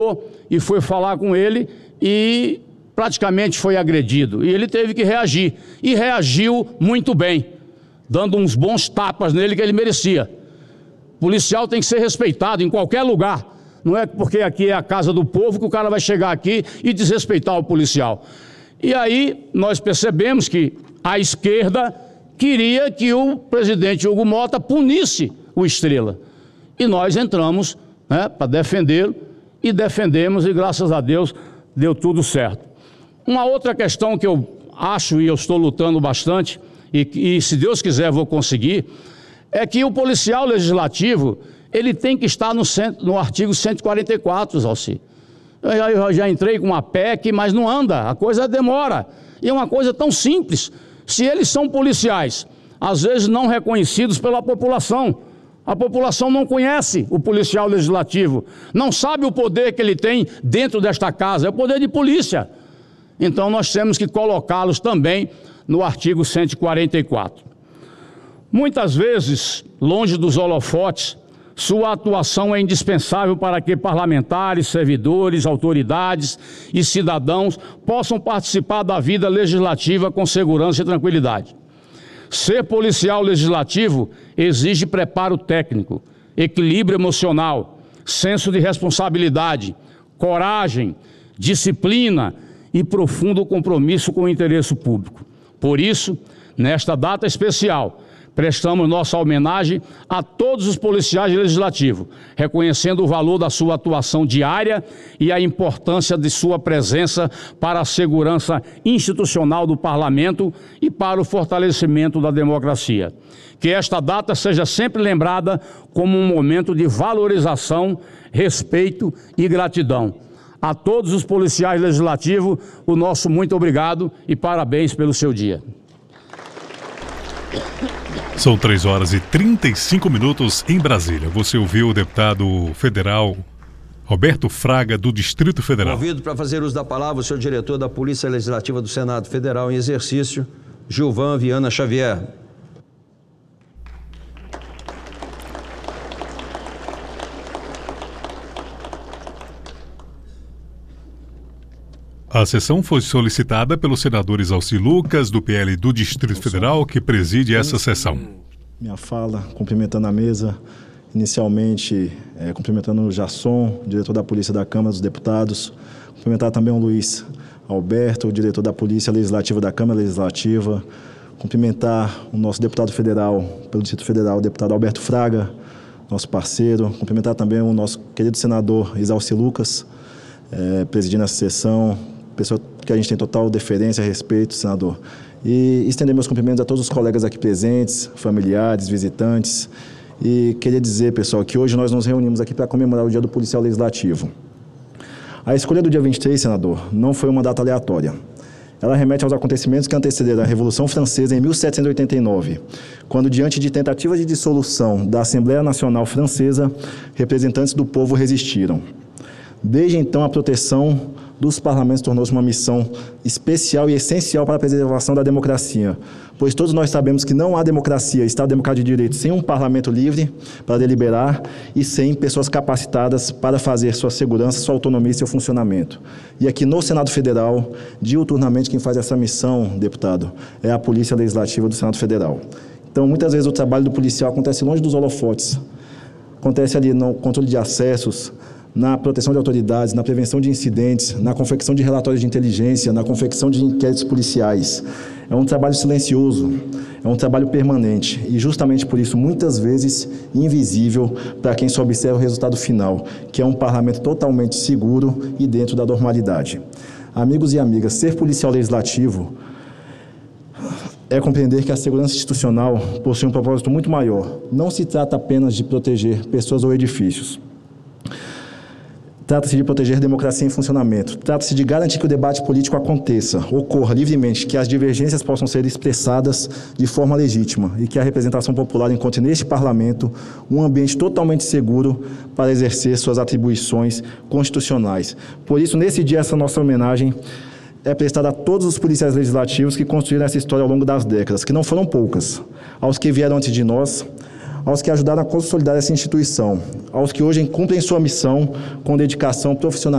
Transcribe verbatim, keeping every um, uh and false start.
e foi falar com ele e praticamente foi agredido. E ele teve que reagir. E reagiu muito bem, dando uns bons tapas nele que ele merecia. O policial tem que ser respeitado em qualquer lugar. Não é porque aqui é a casa do povo que o cara vai chegar aqui e desrespeitar o policial. E aí nós percebemos que a esquerda queria que o presidente Hugo Mota punisse o Estrela. E nós entramos, né, para defendê-lo, e defendemos, e graças a Deus deu tudo certo. Uma outra questão que eu acho, e eu estou lutando bastante, e, e se Deus quiser vou conseguir, é que o policial legislativo, ele tem que estar no, cento, no artigo cento e quarenta e quatro, Zalci. Eu já, eu já entrei com uma P E C, mas não anda, a coisa demora. E é uma coisa tão simples. Se eles são policiais, às vezes não reconhecidos pela população, a população não conhece o policial legislativo, não sabe o poder que ele tem dentro desta casa, é o poder de polícia. Então nós temos que colocá-los também no artigo cento e quarenta e quatro. Muitas vezes, longe dos holofotes, sua atuação é indispensável para que parlamentares, servidores, autoridades e cidadãos possam participar da vida legislativa com segurança e tranquilidade. Ser policial legislativo exige preparo técnico, equilíbrio emocional, senso de responsabilidade, coragem, disciplina e profundo compromisso com o interesse público. Por isso, nesta data especial, prestamos nossa homenagem a todos os policiais legislativos, reconhecendo o valor da sua atuação diária e a importância de sua presença para a segurança institucional do Parlamento e para o fortalecimento da democracia. Que esta data seja sempre lembrada como um momento de valorização, respeito e gratidão. A todos os policiais legislativos, o nosso muito obrigado e parabéns pelo seu dia. São três horas e trinta e cinco minutos em Brasília. Você ouviu o deputado federal Roberto Fraga, do Distrito Federal. Convido para fazer uso da palavra o senhor diretor da Polícia Legislativa do Senado Federal em exercício, Gilvan Viana Xavier. A sessão foi solicitada pelos senadores Alci Lucas, do P L do Distrito Federal, que preside essa sessão. Minha fala, cumprimentando a mesa, inicialmente é, cumprimentando o Jasson, diretor da Polícia da Câmara dos Deputados, cumprimentar também o Luiz Alberto, o diretor da Polícia Legislativa da Câmara Legislativa, cumprimentar o nosso deputado federal, pelo Distrito Federal, o deputado Alberto Fraga, nosso parceiro, cumprimentar também o nosso querido senador Alci Lucas, é, presidindo essa sessão, pessoa que a gente tem total deferência, respeito, senador. E estender meus cumprimentos a todos os colegas aqui presentes, familiares, visitantes. E queria dizer, pessoal, que hoje nós nos reunimos aqui para comemorar o Dia do Policial Legislativo. A escolha do dia vinte e três, senador, não foi uma data aleatória. Ela remete aos acontecimentos que antecederam a Revolução Francesa em mil setecentos e oitenta e nove, quando, diante de tentativas de dissolução da Assembleia Nacional Francesa, representantes do povo resistiram. Desde então, a proteção dos parlamentos tornou-se uma missão especial e essencial para a preservação da democracia, pois todos nós sabemos que não há democracia, Estado democrático de direito, sem um parlamento livre para deliberar e sem pessoas capacitadas para fazer sua segurança, sua autonomia e seu funcionamento. E aqui no Senado Federal, diuturnamente, quem faz essa missão, deputado, é a Polícia Legislativa do Senado Federal. Então, muitas vezes o trabalho do policial acontece longe dos holofotes, acontece ali no controle de acessos, na proteção de autoridades, na prevenção de incidentes, na confecção de relatórios de inteligência, na confecção de inquéritos policiais. É um trabalho silencioso, é um trabalho permanente e justamente por isso, muitas vezes, invisível para quem só observa o resultado final, que é um parlamento totalmente seguro e dentro da normalidade. Amigos e amigas, ser policial legislativo é compreender que a segurança institucional possui um propósito muito maior. Não se trata apenas de proteger pessoas ou edifícios. Trata-se de proteger a democracia em funcionamento. Trata-se de garantir que o debate político aconteça, ocorra livremente, que as divergências possam ser expressadas de forma legítima e que a representação popular encontre neste parlamento um ambiente totalmente seguro para exercer suas atribuições constitucionais. Por isso, nesse dia, essa nossa homenagem é prestada a todos os policiais legislativos que construíram essa história ao longo das décadas, que não foram poucas, aos que vieram antes de nós, aos que ajudaram a consolidar essa instituição, aos que hoje cumprem sua missão com dedicação, profissionalismo